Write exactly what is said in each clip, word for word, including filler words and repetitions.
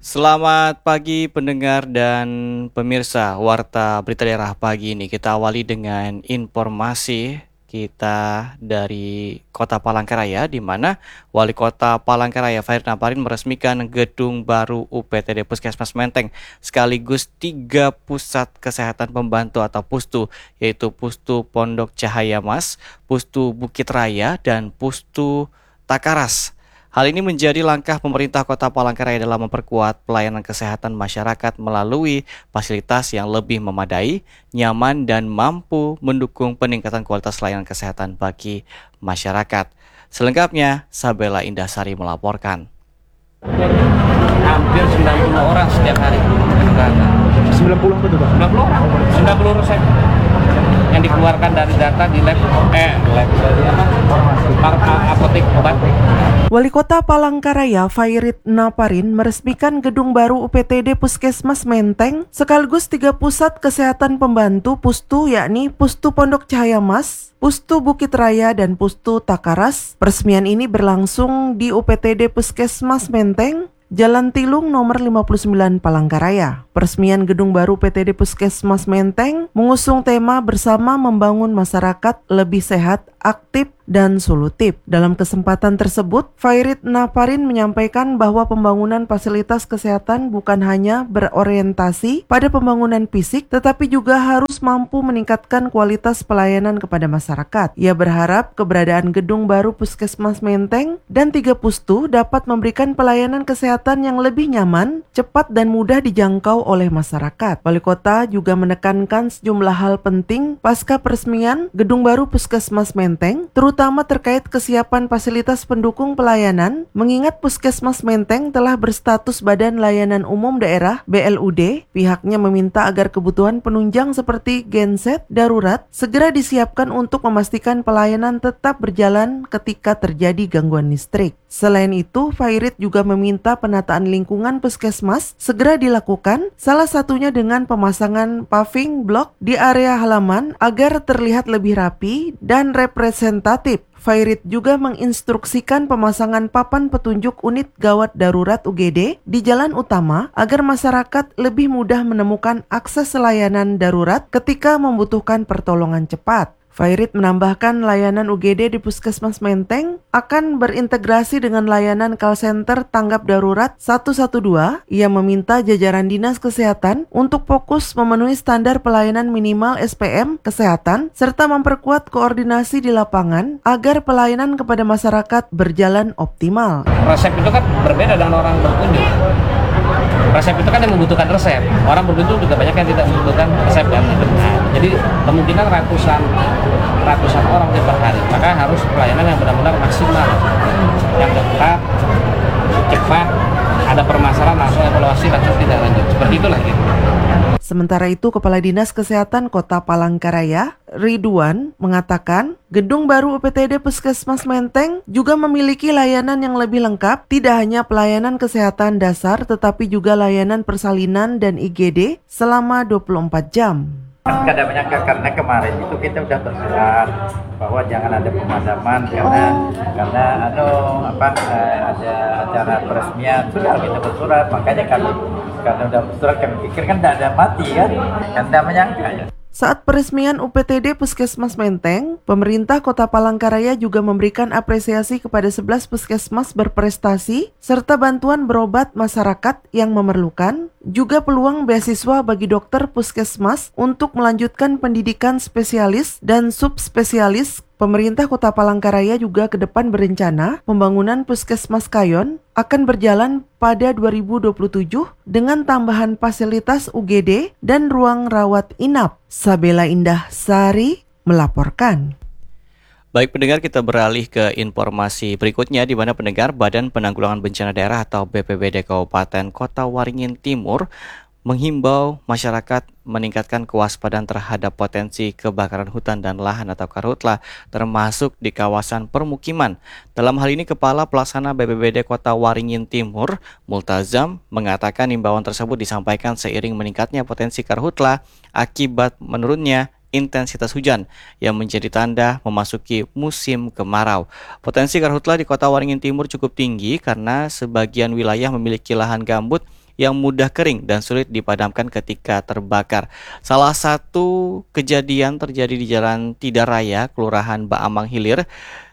Selamat pagi pendengar dan pemirsa Warta Berita Daerah pagi ini. Kita awali dengan informasi kita dari Kota Palangkaraya, di mana Wali Kota Palangkaraya Fairit Naparin meresmikan gedung baru U P T D Puskesmas Menteng sekaligus tiga pusat kesehatan pembantu atau Pustu, yaitu Pustu Pondok Cahaya Mas, Pustu Bukit Raya, dan Pustu Takaras. Hal ini menjadi langkah pemerintah Kota Palangkaraya dalam memperkuat pelayanan kesehatan masyarakat melalui fasilitas yang lebih memadai, nyaman, dan mampu mendukung peningkatan kualitas layanan kesehatan bagi masyarakat. Selengkapnya, Sabela Indahsari melaporkan. Hampir sembilan puluh orang setiap hari. sembilan puluh betul Pak? sembilan puluh orang, sembilan puluh resep yang dikeluarkan dari data di lab eh lab dari apa? Apotek obat. Wali Kota Palangkaraya Fairit Naparin meresmikan gedung baru U P T D Puskesmas Menteng sekaligus tiga pusat kesehatan pembantu Pustu, yakni Pustu Pondok Cahaya Mas, Pustu Bukit Raya, dan Pustu Takaras. Peresmian ini berlangsung di U P T D Puskesmas Menteng, Jalan Tilung nomor lima puluh sembilan Palangkaraya. Peresmian gedung baru P T D Puskesmas Menteng mengusung tema bersama membangun masyarakat lebih sehat, aktif, dan solutif. Dalam kesempatan tersebut, Fairit Naparin menyampaikan bahwa pembangunan fasilitas kesehatan bukan hanya berorientasi pada pembangunan fisik, tetapi juga harus mampu meningkatkan kualitas pelayanan kepada masyarakat. Ia berharap keberadaan gedung baru Puskesmas Menteng dan tiga pustu dapat memberikan pelayanan kesehatan yang lebih nyaman, cepat, dan mudah dijangkau oleh masyarakat. Wali Kota juga menekankan sejumlah hal penting pasca peresmian gedung baru Puskesmas Menteng, terutama terkait kesiapan fasilitas pendukung pelayanan, mengingat Puskesmas Menteng telah berstatus Badan Layanan Umum Daerah B L U D. Pihaknya meminta agar kebutuhan penunjang seperti genset darurat segera disiapkan untuk memastikan pelayanan tetap berjalan ketika terjadi gangguan listrik. Selain itu, Fairit juga meminta penataan lingkungan puskesmas segera dilakukan, salah satunya dengan pemasangan paving block di area halaman agar terlihat lebih rapi dan representatif. Fairit juga menginstruksikan pemasangan papan petunjuk unit gawat darurat U G D di jalan utama agar masyarakat lebih mudah menemukan akses layanan darurat ketika membutuhkan pertolongan cepat. Fairit menambahkan layanan U G D di Puskesmas Menteng akan berintegrasi dengan layanan call center tanggap darurat satu satu dua. Ia meminta jajaran Dinas Kesehatan untuk fokus memenuhi standar pelayanan minimal S P M kesehatan serta memperkuat koordinasi di lapangan agar pelayanan kepada masyarakat berjalan optimal. Resep itu kan berbeda dengan orang berkunjung. Resep itu kan yang membutuhkan resep. Orang berkunjung juga banyak yang tidak membutuhkan resep kan. Nah, jadi kemungkinan ratusan ratusan orang per hari. Maka harus pelayanan yang benar-benar maksimal, yang cepat, cepat. Ada permasalahan langsung evaluasi, langsung tidak lanjut. Seperti itulah gitu. Sementara itu, Kepala Dinas Kesehatan Kota Palangkaraya, Ridwan, mengatakan gedung baru U P T D Puskesmas Menteng juga memiliki layanan yang lebih lengkap, tidak hanya pelayanan kesehatan dasar, tetapi juga layanan persalinan dan I G D selama dua puluh empat jam. Kada menyangka karena kemarin itu kita udah bersurat bahwa jangan ada pemadaman karena karena anu apa eh, ada acara peresmian, sudah kita bersurat, makanya kami karena udah bersurat kami pikir kan tidak ada mati kan, kan tidak menyangka ya. Saat peresmian U P T D Puskesmas Menteng, pemerintah Kota Palangkaraya juga memberikan apresiasi kepada sebelas puskesmas berprestasi serta bantuan berobat masyarakat yang memerlukan, juga peluang beasiswa bagi dokter puskesmas untuk melanjutkan pendidikan spesialis dan subspesialis. Pemerintah Kota Palangkaraya juga ke depan berencana pembangunan Puskesmas Kayon akan berjalan pada dua ribu dua puluh tujuh dengan tambahan fasilitas U G D dan ruang rawat inap. Sabela Indahsari melaporkan. Baik pendengar, kita beralih ke informasi berikutnya, di mana pendengar Badan Penanggulangan Bencana Daerah atau B P B D Kabupaten Kota Waringin Timur menghimbau masyarakat meningkatkan kewaspadaan terhadap potensi kebakaran hutan dan lahan atau karhutla, termasuk di kawasan permukiman. Dalam hal ini, Kepala Pelaksana B P B D Kota Waringin Timur, Multazam, mengatakan himbauan tersebut disampaikan seiring meningkatnya potensi karhutla akibat menurunnya intensitas hujan yang menjadi tanda memasuki musim kemarau. Potensi karhutla di Kota Waringin Timur cukup tinggi karena sebagian wilayah memiliki lahan gambut yang mudah kering dan sulit dipadamkan ketika terbakar. Salah satu kejadian terjadi di Jalan Tidar Raya, Kelurahan Baamang Hilir,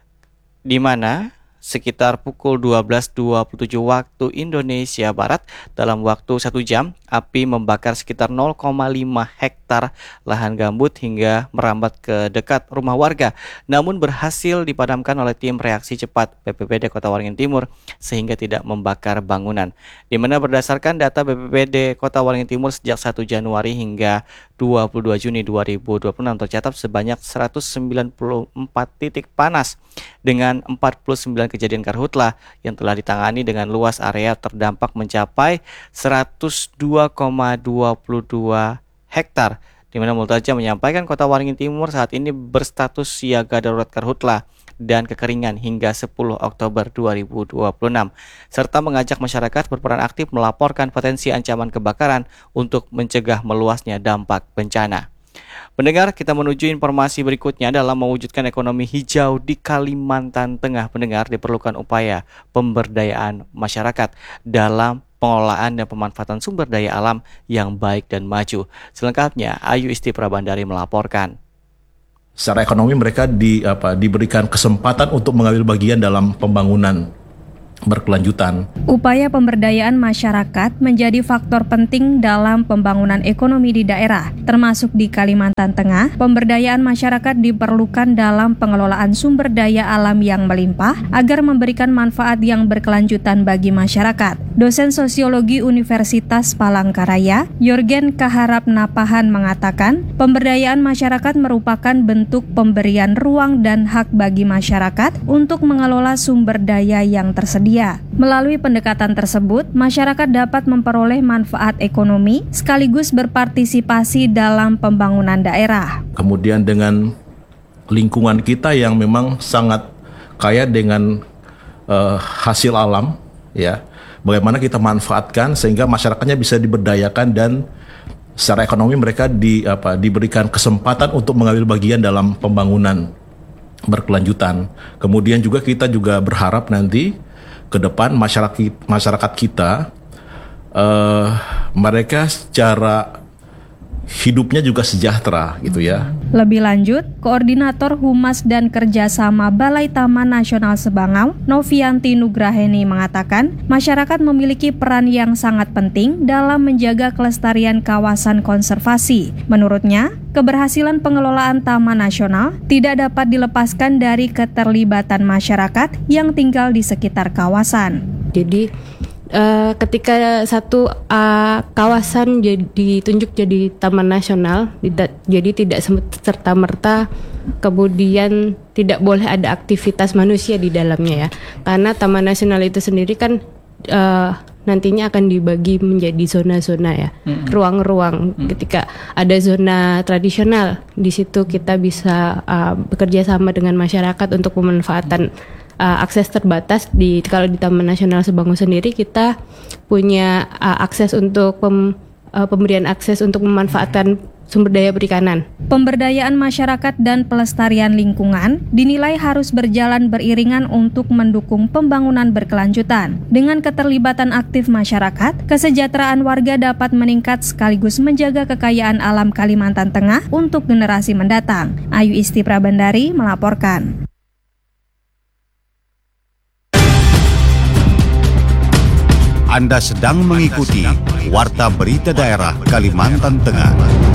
di mana sekitar pukul dua belas dua puluh tujuh waktu Indonesia Barat, dalam waktu satu jam, api membakar sekitar nol koma lima hektar lahan gambut hingga merambat ke dekat rumah warga, namun berhasil dipadamkan oleh tim reaksi cepat B P B D Kota Waringin Timur sehingga tidak membakar bangunan. Di mana berdasarkan data B P B D Kota Waringin Timur sejak satu Januari hingga dua puluh dua Juni dua ribu dua puluh enam tercatat sebanyak seratus sembilan puluh empat titik panas dengan empat puluh sembilan kejadian karhutlah yang telah ditangani dengan luas area terdampak mencapai seratus dua koma dua dua hektar, di mana Multaja menyampaikan Kota Waringin Timur saat ini berstatus siaga darurat karhutlah dan kekeringan hingga sepuluh Oktober dua ribu dua puluh enam, serta mengajak masyarakat berperan aktif melaporkan potensi ancaman kebakaran untuk mencegah meluasnya dampak bencana. Pendengar, kita menuju informasi berikutnya. Dalam mewujudkan ekonomi hijau di Kalimantan Tengah, pendengar, diperlukan upaya pemberdayaan masyarakat dalam pengelolaan dan pemanfaatan sumber daya alam yang baik dan maju. Selengkapnya, Ayu Isti Prabandari melaporkan. Secara ekonomi mereka di, apa, diberikan kesempatan untuk mengambil bagian dalam pembangunan berkelanjutan. Upaya pemberdayaan masyarakat menjadi faktor penting dalam pembangunan ekonomi di daerah, termasuk di Kalimantan Tengah. Pemberdayaan masyarakat diperlukan dalam pengelolaan sumber daya alam yang melimpah agar memberikan manfaat yang berkelanjutan bagi masyarakat. Dosen Sosiologi Universitas Palangkaraya, Yorgen Kaharap Napahan mengatakan, pemberdayaan masyarakat merupakan bentuk pemberian ruang dan hak bagi masyarakat untuk mengelola sumber daya yang tersedia. Melalui pendekatan tersebut, masyarakat dapat memperoleh manfaat ekonomi sekaligus berpartisipasi dalam pembangunan daerah. Kemudian dengan lingkungan kita yang memang sangat kaya dengan uh, hasil alam, ya, bagaimana kita manfaatkan sehingga masyarakatnya bisa diberdayakan dan secara ekonomi mereka di, apa, diberikan kesempatan untuk mengambil bagian dalam pembangunan berkelanjutan. Kemudian juga kita juga berharap nanti ke depan masyarakat masyarakat kita uh, mereka secara hidupnya juga sejahtera gitu ya. Lebih lanjut, Koordinator Humas dan Kerjasama Balai Taman Nasional Sebangau, Novianti Nugraheni mengatakan, masyarakat memiliki peran yang sangat penting dalam menjaga kelestarian kawasan konservasi. Menurutnya, keberhasilan pengelolaan Taman Nasional tidak dapat dilepaskan dari keterlibatan masyarakat yang tinggal di sekitar kawasan. Jadi Uh, ketika satu uh, kawasan jadi ditunjuk jadi taman nasional, tidak, jadi tidak serta-merta kemudian tidak boleh ada aktivitas manusia di dalamnya ya, karena taman nasional itu sendiri kan uh, nantinya akan dibagi menjadi zona-zona ya, mm-hmm. ruang-ruang. Mm-hmm. Ketika ada zona tradisional, di situ kita bisa uh, bekerja sama dengan masyarakat untuk pemanfaatan Uh, akses terbatas. Di kalau di Taman Nasional Sebangau sendiri kita punya uh, akses untuk pem, uh, pemberian akses untuk memanfaatkan sumber daya perikanan. Pemberdayaan masyarakat dan pelestarian lingkungan dinilai harus berjalan beriringan untuk mendukung pembangunan berkelanjutan. Dengan keterlibatan aktif masyarakat, kesejahteraan warga dapat meningkat sekaligus menjaga kekayaan alam Kalimantan Tengah untuk generasi mendatang. Ayu Isti Prabandari melaporkan. Anda sedang mengikuti Warta Berita Daerah Kalimantan Tengah.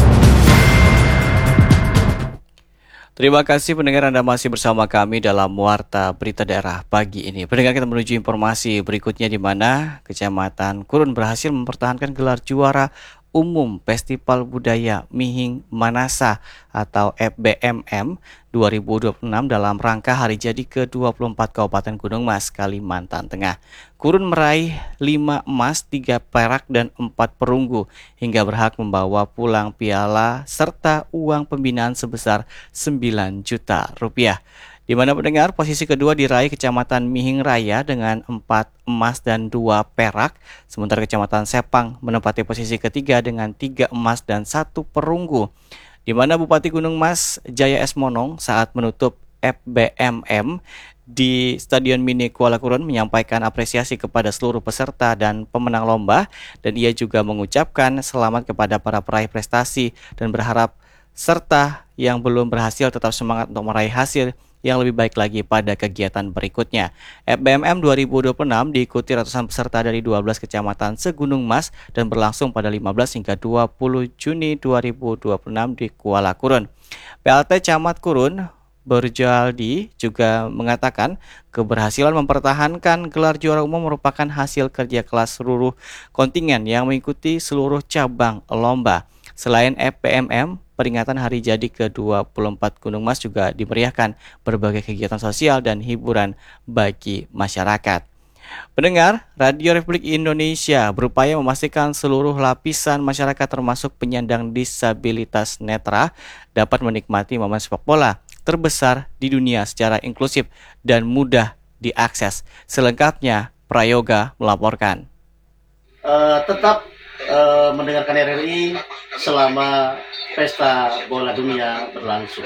Terima kasih pendengar, Anda masih bersama kami dalam Warta Berita Daerah pagi ini. Pendengar, kita menuju informasi berikutnya di mana Kecamatan Kurun berhasil mempertahankan gelar juara umum Festival Budaya Mihing Manasa atau F B M M dua ribu dua puluh enam dalam rangka hari jadi ke dua puluh empat Kabupaten Gunung Mas, Kalimantan Tengah. Kurun meraih lima emas, tiga perak, dan empat perunggu hingga berhak membawa pulang piala serta uang pembinaan sebesar sembilan juta rupiah. Di mana pendengar, posisi kedua diraih Kecamatan Mihing Raya dengan empat emas dan dua perak, sementara Kecamatan Sepang menempati posisi ketiga dengan tiga emas dan satu perunggu. Di mana Bupati Gunung Mas Jaya S. Monong saat menutup F B M M di Stadion Mini Kuala Kurun menyampaikan apresiasi kepada seluruh peserta dan pemenang lomba, dan ia juga mengucapkan selamat kepada para peraih prestasi dan berharap serta yang belum berhasil tetap semangat untuk meraih hasil yang lebih baik lagi pada kegiatan berikutnya. F B M M dua ribu dua puluh enam diikuti ratusan peserta dari dua belas kecamatan segunung Mas dan berlangsung pada lima belas hingga dua puluh Juni dua ribu dua puluh enam di Kuala Kurun. P L T Camat Kurun Berjaldi juga mengatakan keberhasilan mempertahankan gelar juara umum merupakan hasil kerja keras seluruh kontingen yang mengikuti seluruh cabang lomba. Selain F P M M, peringatan Hari Jadi ke dua puluh empat Gunung Mas juga dimeriahkan berbagai kegiatan sosial dan hiburan bagi masyarakat. Pendengar, Radio Republik Indonesia berupaya memastikan seluruh lapisan masyarakat termasuk penyandang disabilitas netra dapat menikmati momen sepak bola terbesar di dunia secara inklusif dan mudah diakses. Selengkapnya, Prayoga melaporkan. Uh, tetap uh, mendengarkan R R I selama Pesta Bola Dunia berlangsung.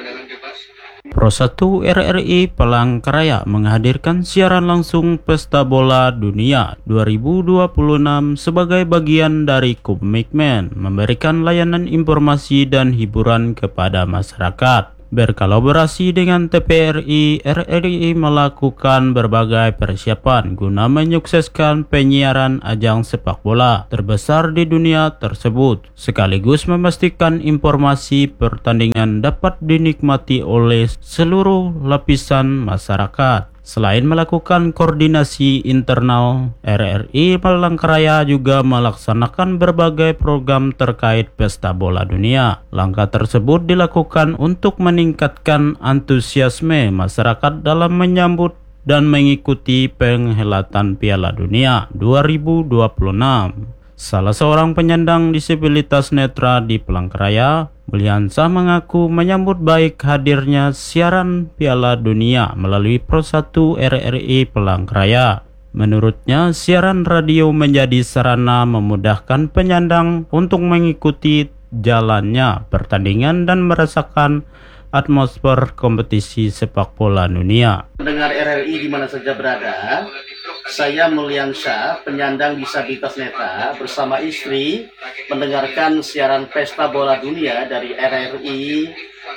Pro satu R R I Palangkaraya menghadirkan siaran langsung Pesta Bola Dunia dua ribu dua puluh enam sebagai bagian dari komitmen memberikan layanan informasi dan hiburan kepada masyarakat. Berkolaborasi dengan T P R I, R R I melakukan berbagai persiapan guna menyukseskan penyiaran ajang sepak bola terbesar di dunia tersebut, sekaligus memastikan informasi pertandingan dapat dinikmati oleh seluruh lapisan masyarakat. Selain melakukan koordinasi internal, R R I Palangkaraya juga melaksanakan berbagai program terkait Pesta Bola Dunia. Langkah tersebut dilakukan untuk meningkatkan antusiasme masyarakat dalam menyambut dan mengikuti perhelatan Piala Dunia dua ribu dua puluh enam. Salah seorang penyandang disabilitas netra di Palangkaraya, Mulyansah, mengaku menyambut baik hadirnya siaran Piala Dunia melalui Pro satu R R I Palangkaraya. Menurutnya, siaran radio menjadi sarana memudahkan penyandang untuk mengikuti jalannya pertandingan dan merasakan atmosfer kompetisi sepak bola dunia. Mendengar R R I di mana saja berada, saya Mulyansah, penyandang disabilitas netra, bersama istri mendengarkan siaran Pesta Bola Dunia dari R R I.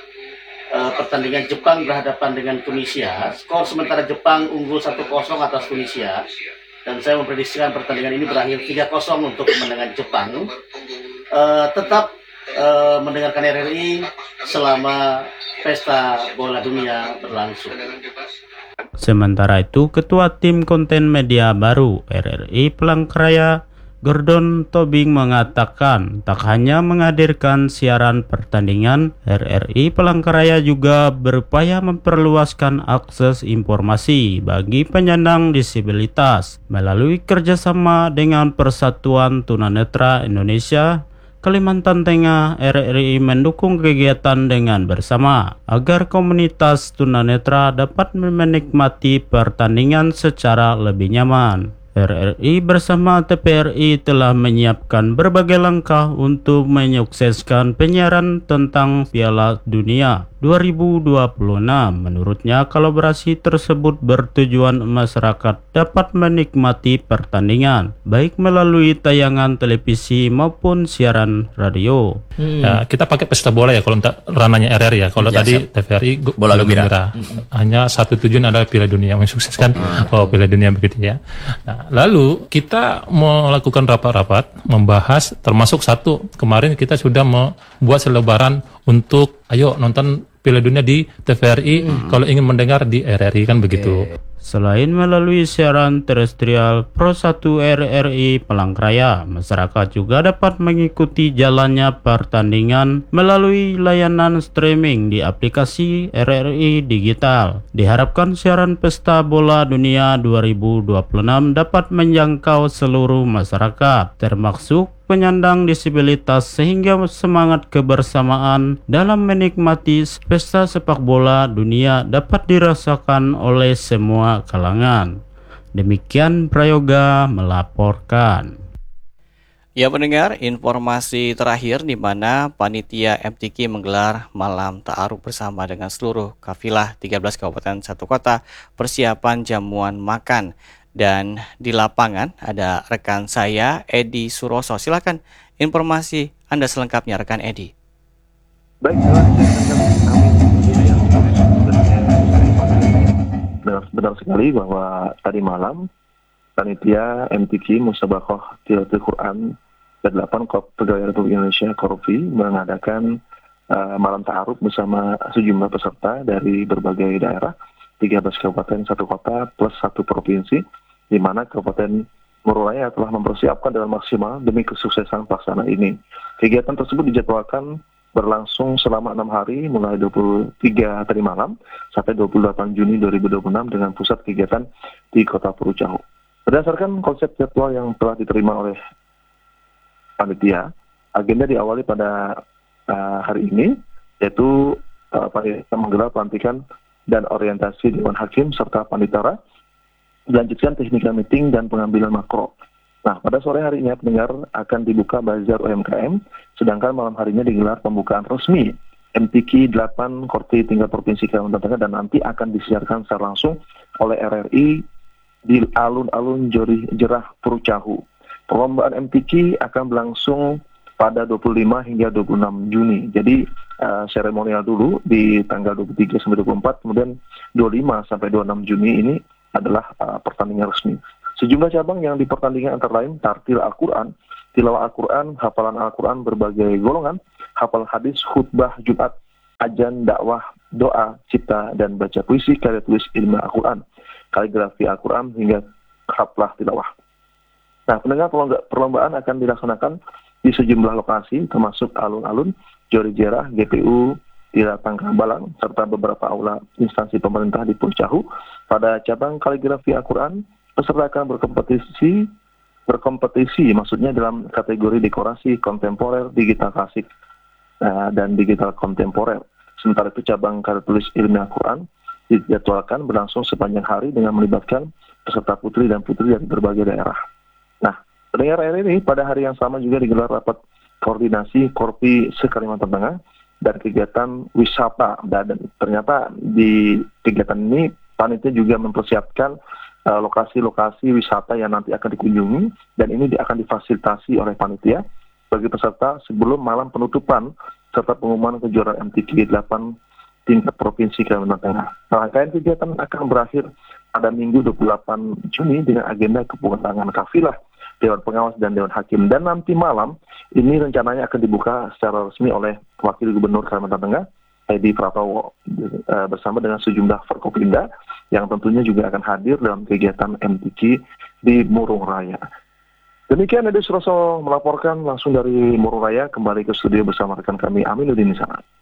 Uh, pertandingan Jepang berhadapan dengan Tunisia. Skor sementara Jepang unggul satu kosong atas Tunisia, dan saya memprediksikan pertandingan ini berakhir tiga kosong untuk kemenangan Jepang. Uh, tetap uh, mendengarkan R R I selama Pesta Bola Dunia berlangsung. Sementara itu, Ketua Tim Konten Media Baru R R I Palangkaraya, Gordon Tobing, mengatakan tak hanya menghadirkan siaran pertandingan, R R I Palangkaraya juga berupaya memperluaskan akses informasi bagi penyandang disabilitas melalui kerjasama dengan Persatuan Tunanetra Indonesia Kalimantan Tengah. R R I mendukung kegiatan dengan bersama agar komunitas tunanetra dapat menikmati pertandingan secara lebih nyaman. R R I bersama T P R I telah menyiapkan berbagai langkah untuk menyukseskan penyiaran tentang Piala Dunia dua ribu dua puluh enam. Menurutnya, kolaborasi tersebut bertujuan masyarakat dapat menikmati pertandingan baik melalui tayangan televisi maupun siaran radio. Hmm. Ya, kita pakai Pesta Bola ya kalau untuk ranahnya R R I ya. Kalau ya, tadi siap. T V R I Bola Gembira. Hmm. Hanya satu tujuan adalah Piala Dunia, mensukseskan hmm. oh Piala Dunia begitu ya. Nah, lalu kita melakukan rapat-rapat membahas, termasuk satu kemarin kita sudah membuat selebaran untuk ayo nonton Piala Dunia di T V R I, hmm. kalau ingin mendengar di R R I kan begitu. Selain melalui siaran terestrial Pro satu R R I Palangkaraya, masyarakat juga dapat mengikuti jalannya pertandingan melalui layanan streaming di aplikasi R R I Digital. Diharapkan siaran Pesta Bola Dunia dua ribu dua puluh enam dapat menjangkau seluruh masyarakat, termasuk penyandang disabilitas, sehingga semangat kebersamaan dalam menikmati pesta sepak bola dunia dapat dirasakan oleh semua kalangan. Demikian Prayoga melaporkan. Ya pendengar, informasi terakhir di mana panitia M T Q menggelar malam ta'aruf bersama dengan seluruh kafilah tiga belas kabupaten satu kota persiapan jamuan makan. Dan di lapangan ada rekan saya Edi Suroso. Silakan informasi Anda selengkapnya rekan Edi. Baik, benar, benar sekali bahwa tadi malam panitia M T Q Musabaqah Tilawatil Quran ke delapan Pegawai Republik Indonesia Korpi mengadakan uh, malam ta'aruf bersama sejumlah peserta dari berbagai daerah, tiga belas kabupaten, satu kota plus satu provinsi, di mana Kabupaten Mororaya telah mempersiapkan dengan maksimal demi kesuksesan pelaksanaan ini. Kegiatan tersebut dijadwalkan berlangsung selama enam hari mulai dua puluh tiga tadi malam sampai dua puluh delapan Juni dua ribu dua puluh enam dengan pusat kegiatan di Kota Purucahu. Berdasarkan konsep jadwal yang telah diterima oleh panitia, agenda diawali pada uh, hari ini, yaitu uh, panitia menggelar pelantikan dan orientasi Dewan Hakim serta Panitera, dilanjutkan technical meeting dan pengambilan makro. Nah, pada sore harinya pendengar akan dibuka bazar U M K M, sedangkan malam harinya digelar pembukaan resmi M T Q delapan Korti tingkat Provinsi Kalimantan Tengah dan nanti akan disiarkan secara langsung oleh R R I di alun-alun Jori Jerah Purucahu. Perlombaan M T Q akan berlangsung pada dua puluh lima hingga dua puluh enam Juni. Jadi uh, seremonial dulu di tanggal dua puluh tiga sampai dua puluh empat, kemudian dua puluh lima sampai dua puluh enam Juni ini adalah uh, pertandingan resmi. Sejumlah cabang yang dipertandingkan antara lain tartil Al-Quran, tilawah Al-Quran, hafalan Al-Quran berbagai golongan, hafal hadis, khutbah Jumat, ajan, dakwah, doa, cipta, dan baca puisi, karya tulis ilmu Al-Quran, kaligrafi Al-Quran, hingga haflah tilawah. Nah, pendengar, perlombaan akan dilaksanakan di sejumlah lokasi, termasuk alun-alun, Jori Jerah, G P U, Tira Tangkah Balang, serta beberapa aula instansi pemerintah di Purucahu. Pada cabang kaligrafi Al-Quran, peserta akan berkompetisi, berkompetisi maksudnya dalam kategori dekorasi, kontemporer, digital klasik, uh, dan digital kontemporer. Sementara itu cabang karya tulis ilmu Al-Quran dijadwalkan berlangsung sepanjang hari dengan melibatkan peserta putri dan putri dari berbagai daerah. Nah, pendengar R R I pada hari yang sama juga digelar rapat koordinasi Korpi se-Kalimantan Tengah dan kegiatan wisata. Dan ternyata di kegiatan ini panitia juga mempersiapkan uh, lokasi-lokasi wisata yang nanti akan dikunjungi, dan ini akan difasilitasi oleh panitia bagi peserta sebelum malam penutupan serta pengumuman kejuaraan M T Q delapan tingkat Provinsi Kalimantan Tengah. Rangkaian kegiatan akan berakhir pada Minggu dua puluh delapan Juni dengan agenda kepulangan kafilah, Dewan Pengawas, dan Dewan Hakim. Dan nanti malam ini rencananya akan dibuka secara resmi oleh Wakil Gubernur Kalimantan Tengah, Edi Pratowo, bersama dengan sejumlah Forkopimda yang tentunya juga akan hadir dalam kegiatan M T Q di Murung Raya. Demikian Edi Suroso melaporkan langsung dari Murung Raya, kembali ke studio bersama rekan kami Aminuddin di sana.